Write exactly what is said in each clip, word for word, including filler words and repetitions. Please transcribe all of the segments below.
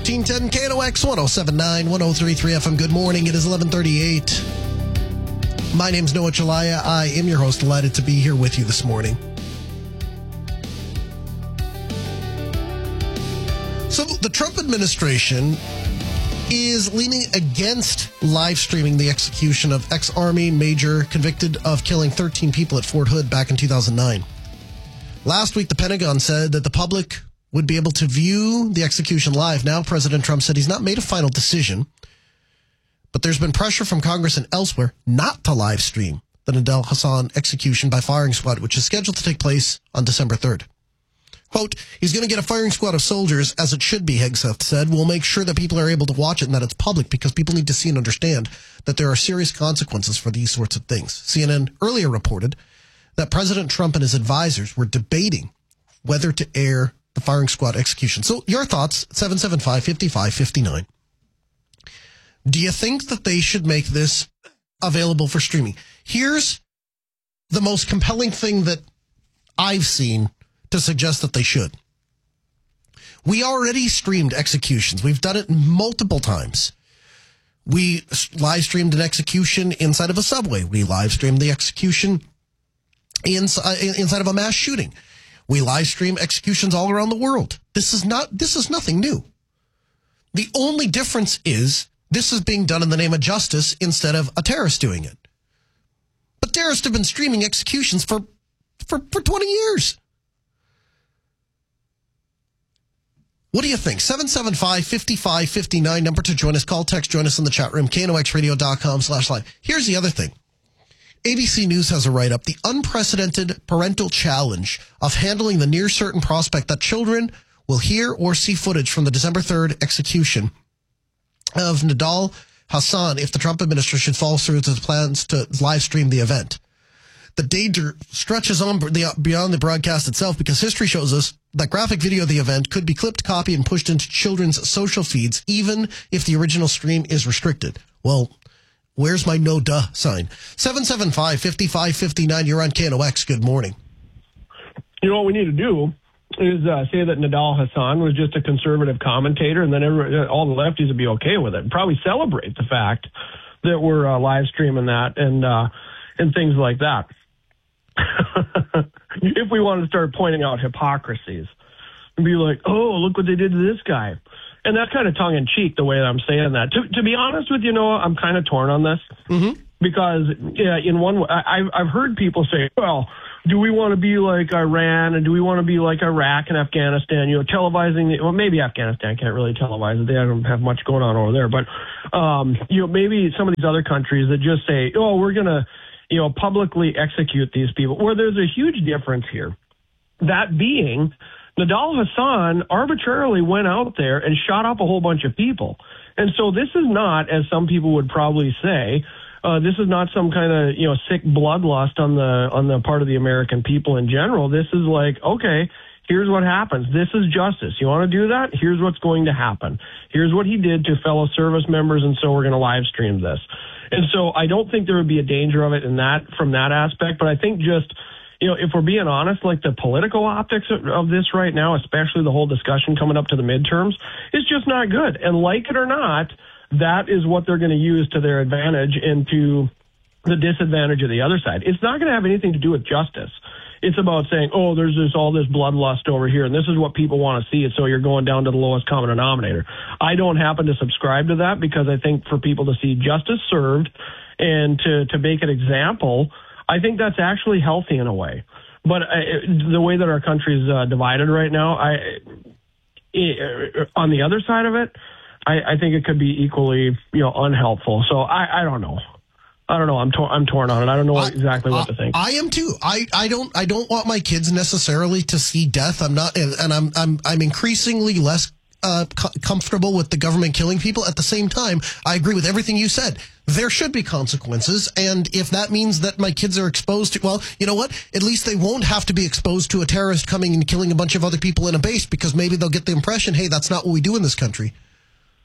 fourteen ten K N O X, one oh seven point nine, one oh three point three F M. Good morning. It is eleven thirty-eight. My name's Noah Chalaya. I am your host. Delighted to be here with you this morning. So the Trump administration is leaning against live streaming the execution of ex-Army major convicted of killing thirteen people at Fort Hood back in two thousand nine. Last week, the Pentagon said that the public would be able to view the execution live. Now, President Trump said he's not made a final decision, but there's been pressure from Congress and elsewhere not to live stream the Nidal Hasan execution by firing squad, which is scheduled to take place on December third. Quote, he's going to get a firing squad of soldiers, as it should be, Hegseth said. We'll make sure that people are able to watch it and that it's public because people need to see and understand that there are serious consequences for these sorts of things. C N N earlier reported that President Trump and his advisors were debating whether to air the firing squad execution. So your thoughts, seven seven five, five five five nine. Do you think that they should make this available for streaming? Here's the most compelling thing that I've seen to suggest that they should. We already streamed executions. We've done it multiple times. We live streamed an execution inside of a subway. We live streamed the execution inside, inside of a mass shooting. We live stream executions all around the world. This is not, this is nothing new. The only difference is this is being done in the name of justice instead of a terrorist doing it. But terrorists have been streaming executions for, for, for twenty years. What do you think? seven seven five, five five five nine, number to join us. Call, text, join us in the chat room, K N O X radio dot com slash live. Here's the other thing. A B C News has a write-up, the unprecedented parental challenge of handling the near-certain prospect that children will hear or see footage from the December third execution of Nidal Hasan if the Trump administration falls through its plans to live stream the event. The danger stretches on beyond the broadcast itself because history shows us that graphic video of the event could be clipped, copied, and pushed into children's social feeds, even if the original stream is restricted. Well, where's my no duh sign? seven seven five, five five five nine, you're on K N O X. Good morning. You know what we need to do is uh, say that Nidal Hasan was just a conservative commentator, and then every, all the lefties would be okay with it. Probably celebrate the fact that we're uh, live streaming that and uh, and things like that. If we want to start pointing out hypocrisies and be like, oh, look what they did to this guy. And that's kind of tongue-in-cheek, the way that I'm saying that. To, to be honest with you, Noah, I'm kind of torn on this. Mm-hmm. Because yeah, in one way, I, I've heard people say, well, do we want to be like Iran and do we want to be like Iraq and Afghanistan, you know, televising, the, well, maybe Afghanistan can't really televise it. They don't have much going on over there. But, um, you know, maybe some of these other countries that just say, oh, we're going to, you know, publicly execute these people, where there's a huge difference here. That being, Nidal Hasan arbitrarily went out there and shot up a whole bunch of people. And so this is not, as some people would probably say, uh, this is not some kind of, you know, sick bloodlust on the on the part of the American people in general. This is like, okay, here's what happens. This is justice. You want to do that? Here's what's going to happen. Here's what he did to fellow service members, and so we're going to live stream this. And so I don't think there would be a danger of it in that from that aspect. But I think just, you know, if we're being honest, like the political optics of, of this right now, especially the whole discussion coming up to the midterms, is just not good. And like it or not, that is what they're going to use to their advantage and to the disadvantage of the other side. It's not going to have anything to do with justice. It's about saying, oh, there's this all this bloodlust over here, and this is what people want to see, and so you're going down to the lowest common denominator. I don't happen to subscribe to that because I think for people to see justice served and to, to make an example, I think that's actually healthy in a way. But I, the way that our country is uh, divided right now, I, it, on the other side of it, I, I think it could be equally, you know, unhelpful. So I, I don't know. I don't know. I'm torn. I'm torn on it. I don't know what, exactly what I, to think. I am too. I, I don't. I don't want my kids necessarily to see death. I'm not, and, and I'm I'm I'm increasingly less uh, co- comfortable with the government killing people. At the same time, I agree with everything you said. There should be consequences, and if that means that my kids are exposed to, well, you know what? At least they won't have to be exposed to a terrorist coming and killing a bunch of other people in a base, because maybe they'll get the impression, hey, that's not what we do in this country.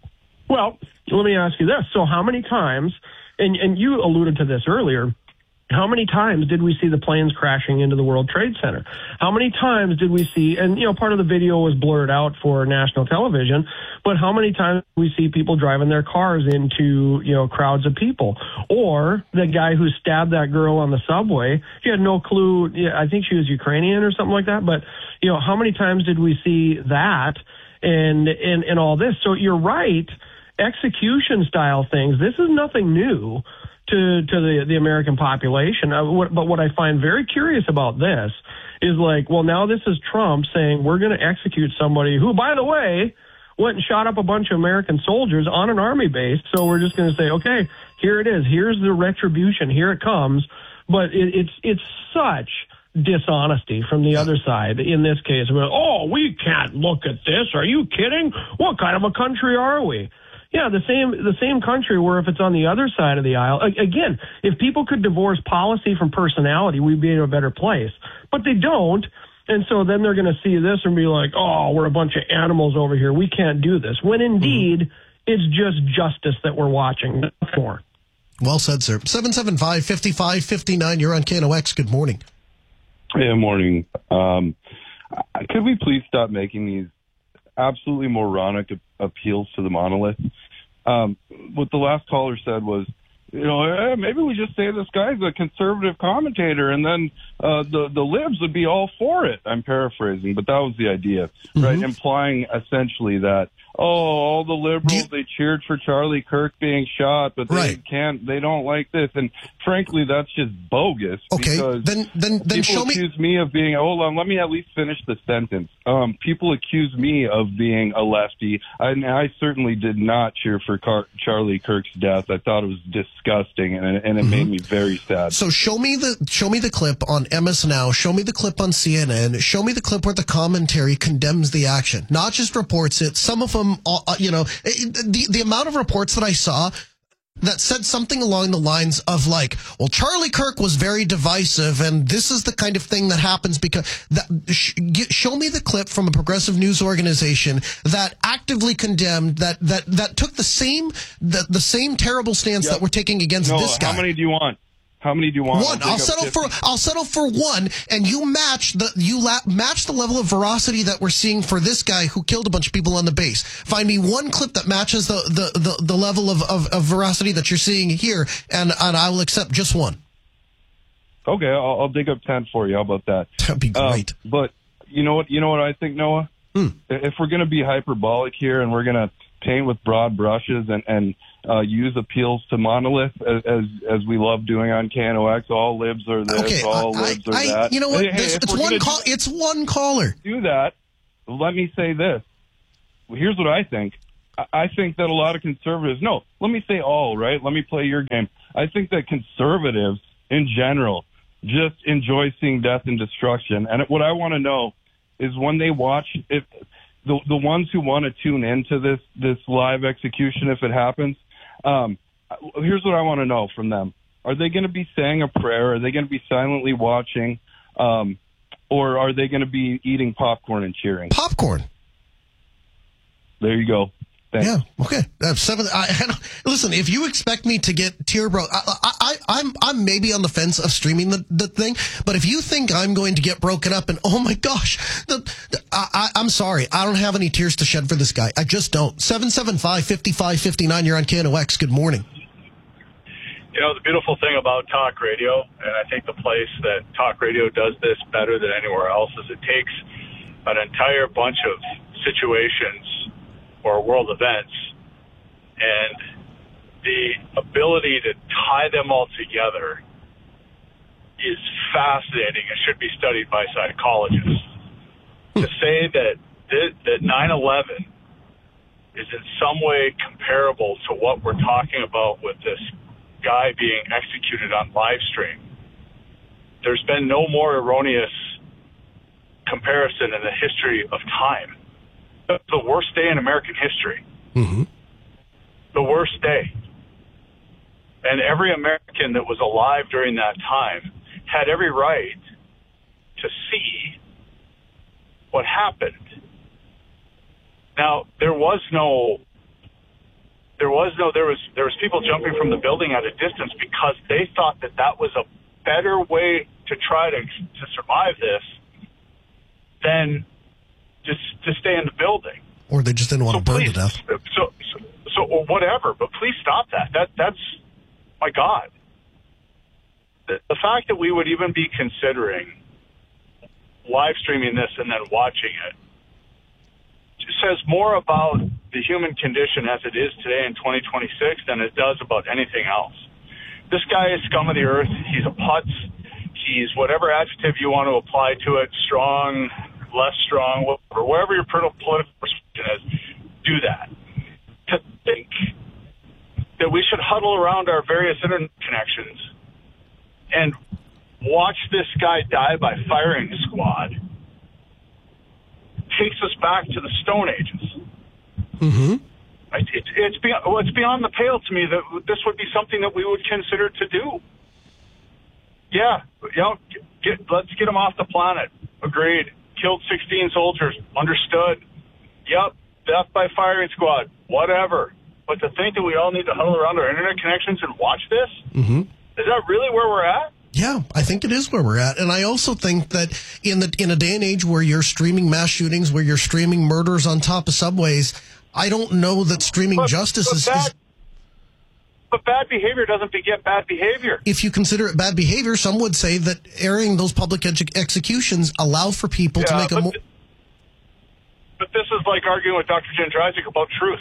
Well, let me ask you this: so, how many times? And, and you alluded to this earlier, How many times did we see the planes crashing into the World Trade Center? How many times did we see, and, you know, part of the video was blurred out for national television, but how many times did we see people driving their cars into, you know, crowds of people? Or the guy who stabbed that girl on the subway, he had no clue, yeah, I think she was Ukrainian or something like that, but, you know, how many times did we see that and, and, and all this? So you're right, execution style things, this is nothing new to to the, the American population. Uh, what, but what I find very curious about this is like, well, now this is Trump saying we're going to execute somebody who, by the way, went and shot up a bunch of American soldiers on an army base. So we're just going to say, okay, here it is. Here's the retribution. Here it comes. But it, it's it's such dishonesty from the other side in this case. We're like, oh, we can't look at this. Are you kidding? What kind of a country are we? Yeah, the same the same country where if it's on the other side of the aisle, again, if people could divorce policy from personality, we'd be in a better place. But they don't, and so then they're going to see this and be like, oh, we're a bunch of animals over here. We can't do this. When indeed, mm-hmm. it's just justice that we're watching for. Well said, sir. seven seven five, five five five nine, you're on K N O X. Good morning. Yeah, morning. Um, could we please stop making these absolutely moronic appeals to the monolith? Um, what the last caller said was, you know, eh, maybe we just say this guy's a conservative commentator and then uh, the, the libs would be all for it. I'm paraphrasing, but that was the idea, mm-hmm. right? Implying essentially that, oh, all the liberals, you- they cheered for Charlie Kirk being shot, but they right. can't, they don't like this. And frankly, that's just bogus. Okay, because then, then, then people show me. accuse me of being, hold on, let me at least finish the sentence. Um, people accuse me of being a lefty. I, I certainly did not cheer for Car- Charlie Kirk's death. I thought it was disgusting, and, and it mm-hmm. made me very sad. So show me the show me the clip on M S Now. Show me the clip on C N N. Show me the clip where the commentary condemns the action, not just reports it. Some of them, uh, you know, the the amount of reports that I saw that said something along the lines of like, well, Charlie Kirk was very divisive, and this is the kind of thing that happens because that. Sh- get, show me the clip from a progressive news organization that actively condemned that that that took the same the, the same terrible stance yep. that we're taking against no, this guy. How many do you want? How many do you want? One. I'll, I'll settle for. I'll settle for one, and you match the you la- match the level of veracity that we're seeing for this guy who killed a bunch of people on the base. Find me one clip that matches the the, the, the level of, of, of veracity that you're seeing here, and, and I will accept just one. Okay, I'll, I'll dig up ten for you. How about that? That'd be great. Um, but you know what? You know what I think, Noah. Hmm. If we're going to be hyperbolic here, and we're going to paint with broad brushes, and and Uh, use appeals to monolith as, as as we love doing on K N O X. All libs are this, okay, all I, libs are I, that. You know what? Hey, this, hey, it's one call. Do, it's one caller. Do that. Let me say this. Here's what I think. I think that a lot of conservatives. No, let me say all. Right. Let me play your game. I think that conservatives in general just enjoy seeing death and destruction. And what I want to know is when they watch if the the ones who want to tune into this this live execution, if it happens. Um, here's what I want to know from them. Are they going to be saying a prayer? Are they going to be silently watching? Um, or are they going to be eating popcorn and cheering? Popcorn. There you go. Thanks. Yeah. Okay. Uh, seven. I, I listen. If you expect me to get tear bro, I, I, I, I'm I'm maybe on the fence of streaming the, the thing. But if you think I'm going to get broken up and oh my gosh, the, the, I, I, I'm sorry. I don't have any tears to shed for this guy. I just don't. Seven seven five fifty five fifty nine. You're on K N O X. Good morning. You know, the beautiful thing about talk radio, and I think the place that talk radio does this better than anywhere else, is it takes an entire bunch of situations or world events, and the ability to tie them all together is fascinating and should be studied by psychologists. To say that that nine eleven is in some way comparable to what we're talking about with this guy being executed on live stream, there's been no more erroneous comparison in the history of time. The worst day in American history. Mm-hmm. The worst day. And every American that was alive during that time had every right to see what happened. Now, there was no, there was no, there was, there was people jumping from the building at a distance because they thought that that was a better way to try to to survive this than just to stay in the building. Or they just didn't want So to burn please, to death. So, so, so or whatever, but please stop that. That that's my God. The, the fact that we would even be considering live streaming this and then watching it just says more about the human condition as it is today in twenty twenty-six than it does about anything else. This guy is scum of the earth. He's a putz. He's whatever adjective you want to apply to it, strong, less strong, whatever, wherever your political persuasion is, do that. To think that we should huddle around our various internet connections and watch this guy die by firing squad takes us back to the Stone Ages. Mm-hmm. It, it, it's, beyond, well, it's beyond the pale to me that this would be something that we would consider to do. Yeah, you know, get, let's get them off the planet. Agreed. Killed sixteen soldiers. Understood. Yep. Death by firing squad. Whatever. But to think that we all need to huddle around our internet connections and watch this, Mm-hmm. is that really where we're at? Yeah, I think it is where we're at. And I also think that in the in a day and age where you're streaming mass shootings, where you're streaming murders on top of subways, I don't know that streaming But, justice but is, bad, is... But bad behavior doesn't beget bad behavior. If you consider it bad behavior, some would say that airing those public edu- executions allow for people to Yeah, make a but, more... th- but this is like arguing with Doctor Jędrzejczyk about truth.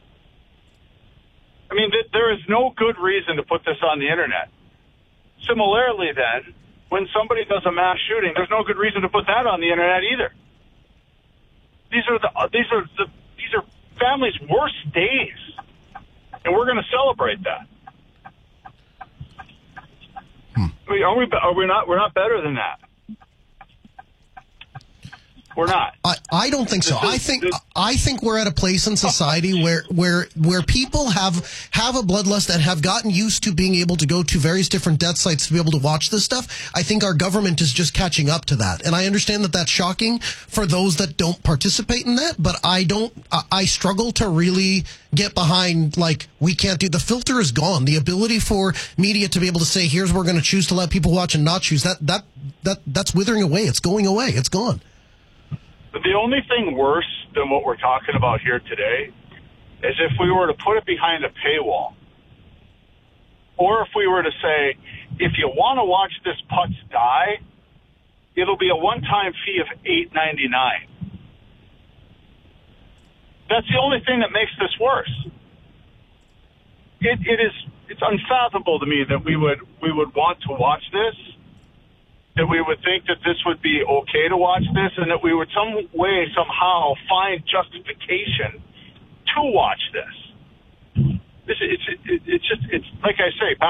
I mean, th- there is no good reason to put this on the internet. Similarly, then, when somebody does a mass shooting, there's no good reason to put that on the internet either. These are the uh, these are the these are families' worst days, and we're going to celebrate that. Hmm. I mean, are we? Are we not? We're not better than that. We're not. I, I don't think so. This is- I think this- I think we're at a place in society where where where people have have a bloodlust and have gotten used to being able to go to various different death sites to be able to watch this stuff. I think our government is just catching up to that, and I understand that that's shocking for those that don't participate in that. But I don't. I, I struggle to really get behind, like, we can't do, the filter is gone. The ability for media to be able to say, here's where we're going to choose to let people watch and not choose, that that that that's withering away. It's going away. It's gone. The only thing worse than what we're talking about here today is if we were to put it behind a paywall, or if we were to say, if you want to watch this putz die, it'll be a one-time fee of eight ninety-nine. That's the only thing that makes this worse. It, it is it's unfathomable to me that we would we would want to watch this, that we would think that this would be okay to watch this, and that we would some way, somehow find justification to watch this. This it's, it, it's just, it's like I say,